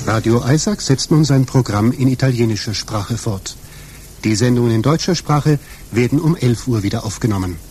Radio Isaac setzt nun sein Programm in italienischer Sprache fort. Die Sendungen in deutscher Sprache werden um 11 Uhr wieder aufgenommen.